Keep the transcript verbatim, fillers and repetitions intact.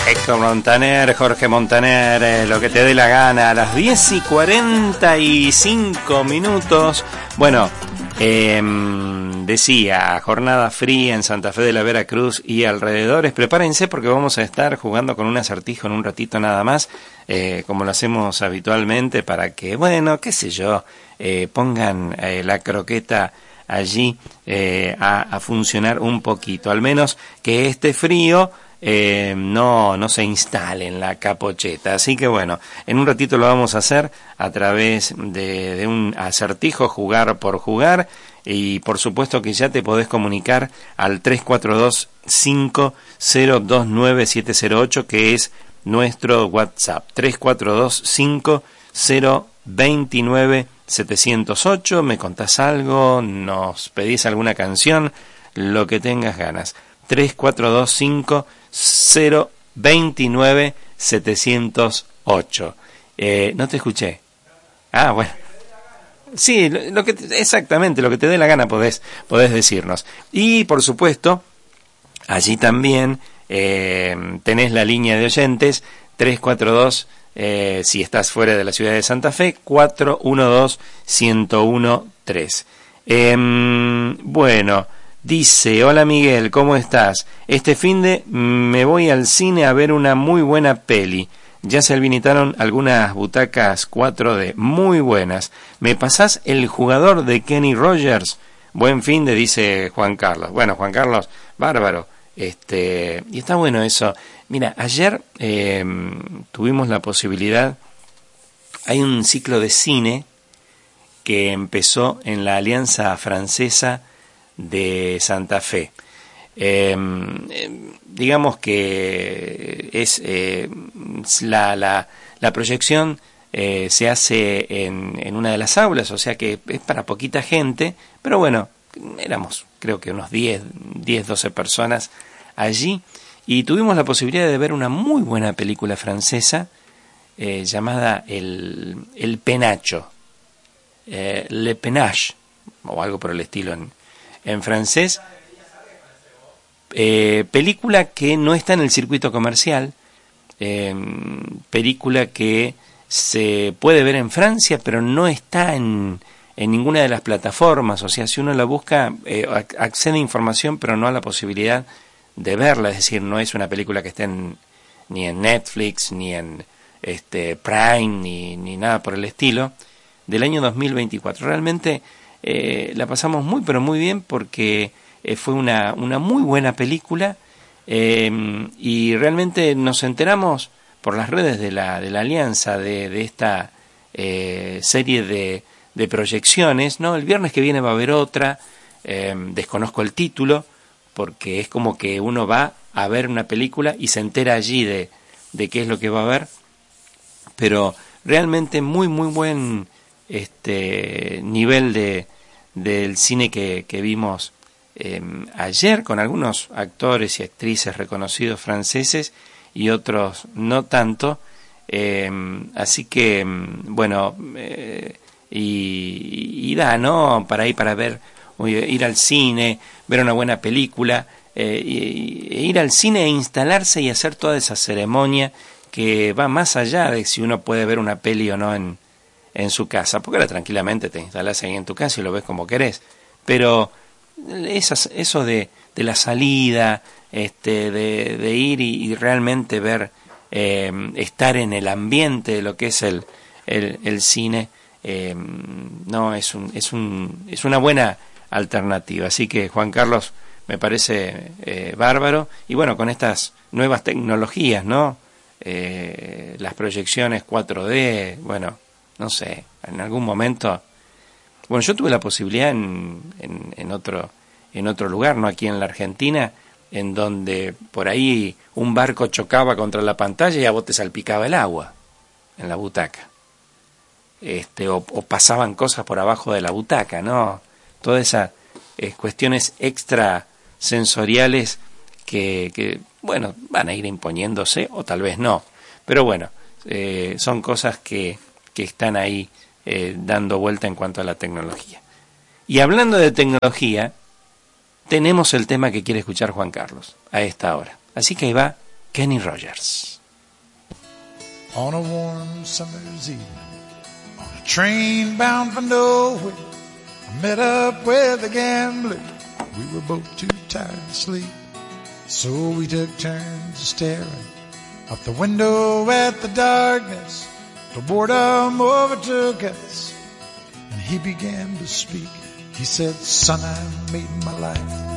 Héctor Montaner, Jorge Montaner, eh, lo que te dé la gana, a las diez y cuarenta y cinco minutos. Bueno, eh, decía, jornada fría en Santa Fe de la Veracruz y alrededores. Prepárense porque vamos a estar jugando con un acertijo en un ratito nada más, eh, como lo hacemos habitualmente, para que, bueno, qué sé yo, eh, pongan eh, la croqueta allí eh, a, a funcionar un poquito. Al menos que este frío Eh, no, no se instale en la capocheta. Así que bueno, en un ratito lo vamos a hacer a través de, de un acertijo, jugar por jugar, y por supuesto que ya te podés comunicar al tres cuatro dos, cinco cero dos nueve, siete cero ocho, que es nuestro WhatsApp, tres cuatro dos, cinco cero dos nueve, siete cero ocho. Me contás algo, nos pedís alguna canción, lo que tengas ganas. tres cuatro dos, cinco cero dos nueve, siete cero ocho. Eh, no te escuché. Ah, bueno. Sí, lo, lo que te, exactamente, lo que te dé la gana podés, podés decirnos. Y por supuesto, allí también eh, tenés la línea de oyentes tres cuatro dos, eh, si estás fuera de la ciudad de Santa Fe, cuatro uno dos, uno cero uno tres. Eh, bueno, dice, hola Miguel, ¿cómo estás? Este finde me voy al cine a ver una muy buena peli. Ya se habilitaron algunas butacas cuatro D, muy buenas. ¿Me pasás el jugador de Kenny Rogers? Buen finde, dice Juan Carlos. Bueno, Juan Carlos, bárbaro. Este, y está bueno eso. Mira, ayer eh, tuvimos la posibilidad, hay un ciclo de cine que empezó en la Alianza Francesa de Santa Fe. Eh, eh, digamos que es eh, la, la, la proyección eh, se hace en, en una de las aulas, o sea que es para poquita gente, pero bueno, éramos creo que unos diez, doce personas allí, y tuvimos la posibilidad de ver una muy buena película francesa eh, llamada El, el Penacho, eh, Le Penache, o algo por el estilo en, en francés. Eh, película que no está en el circuito comercial, eh, película que se puede ver en Francia, pero no está en, en ninguna de las plataformas. O sea, si uno la busca, eh, accede a información, pero no a la posibilidad de verla. Es decir, no es una película que esté en, ni en Netflix, ni en este, Prime, ni, ni nada por el estilo, del año dos mil veinticuatro. Realmente eh, la pasamos muy, pero muy bien, porque Eh, fue una, una muy buena película, eh, y realmente nos enteramos por las redes de la, de la Alianza de, de esta eh, serie de, de proyecciones, ¿no? El viernes que viene va a haber otra, eh, desconozco el título, porque es como que uno va a ver una película y se entera allí de, de qué es lo que va a ver, pero realmente muy, muy buen este nivel de del cine que, que vimos Eh, ayer, con algunos actores y actrices reconocidos franceses y otros no tanto, eh, así que bueno, eh, y, y da, ¿no? Para ir para ver, ir al cine, ver una buena película, eh, y, e ir al cine e instalarse y hacer toda esa ceremonia que va más allá de si uno puede ver una peli o no en, en su casa, porque ahora tranquilamente te instalás ahí en tu casa y lo ves como querés, pero Esas, eso de, de la salida, este, de, de ir y, y realmente ver, eh, estar en el ambiente de lo que es el, el, el cine, eh, no es un, es un, es una buena alternativa. Así que Juan Carlos me parece eh, bárbaro, y bueno, con estas nuevas tecnologías, ¿no? Eh, las proyecciones cuatro D, bueno, no sé, en algún momento. Bueno, yo tuve la posibilidad en, en, en otro en otro lugar, no aquí en la Argentina, en donde por ahí un barco chocaba contra la pantalla y a vos te salpicaba el agua en la butaca, este o, o pasaban cosas por abajo de la butaca, ¿no? Todas esas eh, cuestiones extrasensoriales que, que, bueno, van a ir imponiéndose o tal vez no, pero bueno, eh, son cosas que, que están ahí Eh, dando vuelta en cuanto a la tecnología. Y hablando de tecnología, tenemos el tema que quiere escuchar Juan Carlos a esta hora. Así que ahí va Kenny Rogers. On a warm summer's evening, on a train bound for nowhere, I met up with a gambler. We were both too tired to sleep, so we took turns staring up the window at the darkness. The boredom overtook us, and he began to speak. He said, son, I made my life